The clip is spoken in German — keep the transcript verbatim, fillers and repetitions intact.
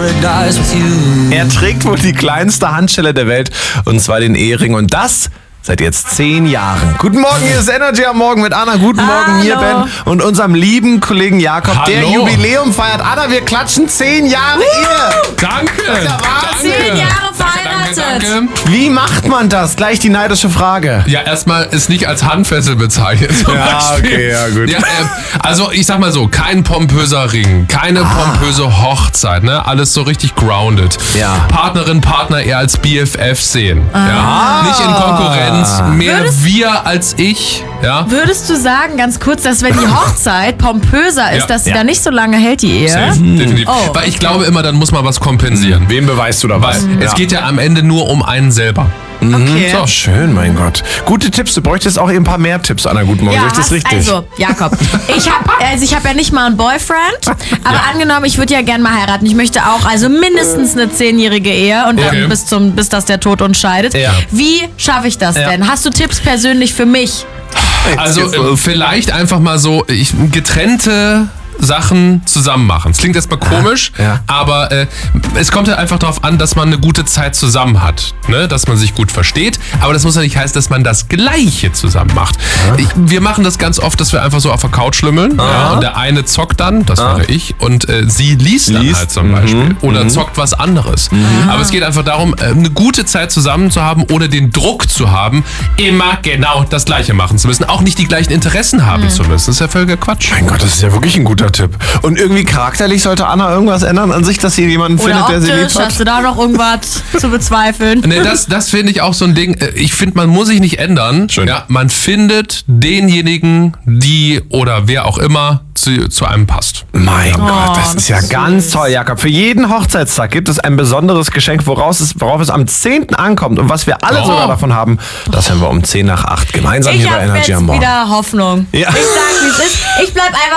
paradise with you. Er trägt wohl die kleinste Handschelle der Welt, und zwar den Ehering. Und das seit jetzt zehn Jahren. Guten Morgen, hier ist Energy am Morgen mit Anna. Guten Morgen, hier Ben und unserem lieben Kollegen Jakob, Hallo. der Jubiläum feiert. Anna, wir klatschen zehn Jahre Ehe. Danke. Danke. Zehn Jahre verheiratet. Danke, danke. Wie macht man das? Gleich die neidische Frage. Ja, erstmal ist nicht als Handfessel bezeichnet. Zum Ja, Beispiel. okay, ja, gut. Ja, äh, also ich sag mal so, kein pompöser Ring, keine Ah. pompöse Hochzeit, ne? Alles so richtig grounded. Ja. Partnerin, Partner eher als B F F sehen. Ah. Ja? Nicht in Konkurrenz, mehr Würdest- wir als ich. Ja? Würdest du sagen, ganz kurz, dass wenn die Hochzeit pompöser ist, Ja. dass sie Ja. da nicht so lange hält, die Ehe? Safe, definitiv. Oh, Weil ich glaube immer, dann muss man was kompensieren. Wem beweist du da Weil was? es geht ja am Ende nur um einen selber. Okay. So, schön, mein Gott. Gute Tipps. Du bräuchtest auch ein paar mehr Tipps, Anna. Guten Morgen. Ja, Sehe ich das hast, richtig? also, Jakob, ich habe also ich hab ja nicht mal einen Boyfriend, aber angenommen, ich würde ja gerne mal heiraten. Ich möchte auch also mindestens eine zehnjährige Ehe und dann Okay. bis zum bis das der Tod uns scheidet. Ja. Wie schaffe ich das Ja. denn? Hast du Tipps persönlich für mich? Also geht's äh, los. vielleicht einfach mal so ich, getrennte Sachen zusammen machen. Es klingt erstmal komisch, ja. aber äh, es kommt ja einfach darauf an, dass man eine gute Zeit zusammen hat, ne? Dass man sich gut versteht, aber das muss ja nicht heißen, dass man das Gleiche zusammen macht. Ich, wir machen das ganz oft, dass wir einfach so auf der Couch schlümmeln ja, und der eine zockt dann, das wäre ich, und äh, sie liest dann Liest. halt zum Beispiel oder zockt was anderes. Aber es geht einfach darum, äh, eine gute Zeit zusammen zu haben, ohne den Druck zu haben, immer genau das Gleiche machen zu müssen, auch nicht die gleichen Interessen haben zu müssen. Das ist ja völliger Quatsch. Mein Gott, das ist ja wirklich ein guter Tipp. Und irgendwie charakterlich sollte Anna irgendwas ändern an sich, dass sie jemanden Oder findet, der sie lieb optisch, hat? hast du da noch irgendwas zu bezweifeln? Nee, das, das finde ich auch so ein Ding. Äh, Ich finde, man muss sich nicht ändern. Schön. Ja, man findet denjenigen, die oder wer auch immer zu, zu einem passt. Mein Gott, das das ist ja ist ganz süß. toll, Jakob. Für jeden Hochzeitstag gibt es ein besonderes Geschenk, woraus es, worauf es am zehnten ankommt. Und was wir alle Oh. sogar davon haben, das hören wir um zehn nach acht gemeinsam Ich hier bei habe Energy jetzt am Morgen. wieder Hoffnung. Ja. Ich sag, wie es ist. Ich bleib einfach